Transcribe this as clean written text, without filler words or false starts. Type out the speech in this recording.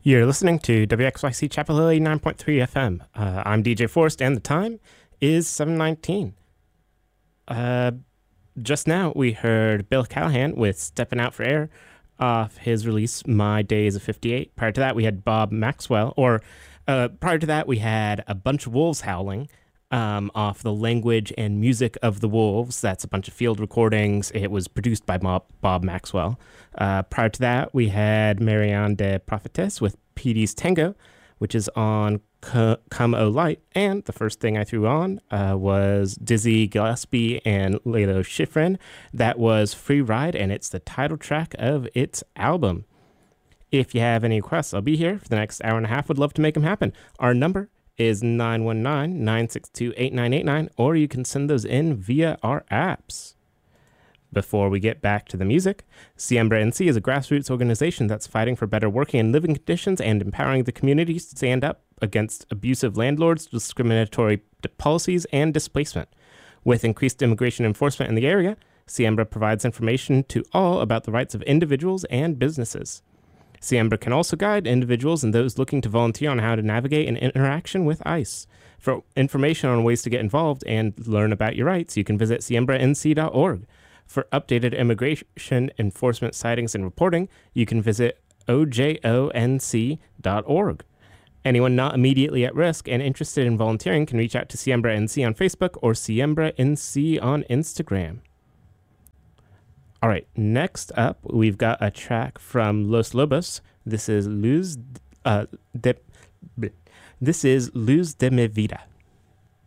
You're listening to WXYC Chapel Hill 89.3 FM. I'm DJ Forrest, and the time is 7:19. Just now, we heard Bill Callahan with Stepping Out for Air off his release, My Days of 58. Prior to that, we had Bob Maxwell, prior to that, we had A Bunch of Wolves Howling off The Language and Music of the Wolves. That's a bunch of field recordings. It was produced by Bob Maxwell. Prior to that, we had Marianne de Prophetess with Petey's Tango, which is on Come O Light. And the first thing I threw on was Dizzy Gillespie and Lalo Schifrin. That was Free Ride, and it's the title track of its album. If you have any requests, I'll be here for the next hour and a half. Would love to make them happen. Our number is 919-962-8989, or you can send those in via our apps. Before we get back to the music, Siembra NC is a grassroots organization that's fighting for better working and living conditions and empowering the community to stand up against abusive landlords, discriminatory policies, and displacement. With increased immigration enforcement in the area, Siembra provides information to all about the rights of individuals and businesses. Siembra can also guide individuals and those looking to volunteer on how to navigate an interaction with ICE. For information on ways to get involved and learn about your rights, you can visit siembranc.org. For updated immigration enforcement sightings and reporting, you can visit ojonc.org. Anyone not immediately at risk and interested in volunteering can reach out to Siembra NC on Facebook or Siembra NC on Instagram. All right, next up, we've got a track from Los Lobos. This is Luz de Mi Vida.